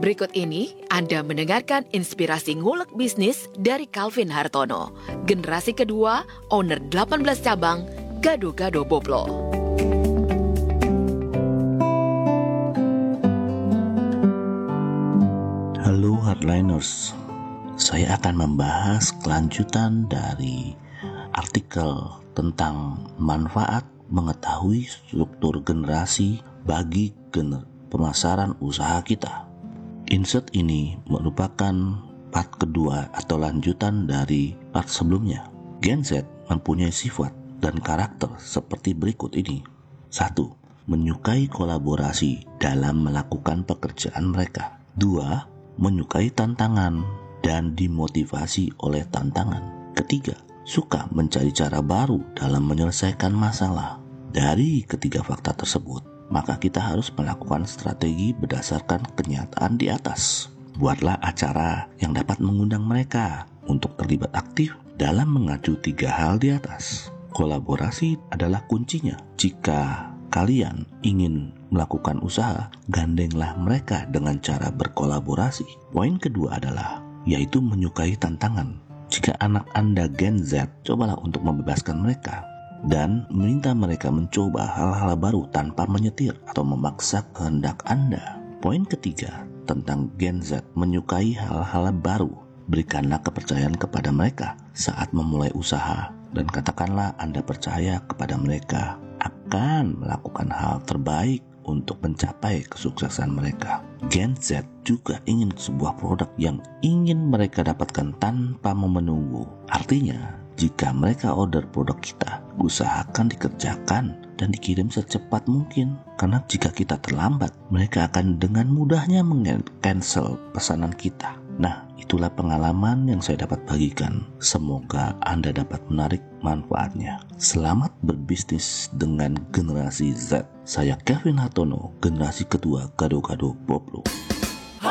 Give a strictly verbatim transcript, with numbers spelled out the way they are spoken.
Berikut ini Anda mendengarkan inspirasi ngulek bisnis dari Calvin Hartono, generasi kedua, owner delapan belas cabang, Gado-Gado Boplo. Halo Hardliners, saya akan membahas kelanjutan dari artikel tentang manfaat mengetahui struktur generasi bagi gener- pemasaran usaha kita. Insert ini merupakan part kedua atau lanjutan dari part sebelumnya. Gen Z mempunyai sifat dan karakter seperti berikut ini. Satu. Menyukai kolaborasi dalam melakukan pekerjaan mereka. Dua. Menyukai tantangan dan dimotivasi oleh tantangan. Ketiga. Suka mencari cara baru dalam menyelesaikan masalah. Dari ketiga fakta tersebut, maka kita harus melakukan strategi berdasarkan kenyataan di atas. Buatlah acara yang dapat mengundang mereka untuk terlibat aktif dalam mengacu tiga hal di atas. Kolaborasi adalah kuncinya. Jika kalian ingin melakukan usaha, gandenglah mereka dengan cara berkolaborasi. Poin kedua adalah, yaitu menyukai tantangan. Jika anak Anda Gen Z, cobalah untuk membebaskan mereka dan meminta mereka mencoba hal-hal baru tanpa menyetir atau memaksa kehendak Anda. Poin ketiga tentang Gen Z menyukai hal-hal baru. Berikanlah kepercayaan kepada mereka saat memulai usaha dan katakanlah Anda percaya kepada mereka akan melakukan hal terbaik untuk mencapai kesuksesan mereka. Gen Z juga ingin sebuah produk yang ingin mereka dapatkan tanpa menunggu. Artinya, jika mereka order produk kita, usahakan dikerjakan dan dikirim secepat mungkin. Karena jika kita terlambat, mereka akan dengan mudahnya meng-cancel pesanan kita. Nah, itulah pengalaman yang saya dapat bagikan. Semoga Anda dapat menarik manfaatnya. Selamat berbisnis dengan generasi Z. Saya Calvin Hartono, generasi kedua Gado-Gado Boplo.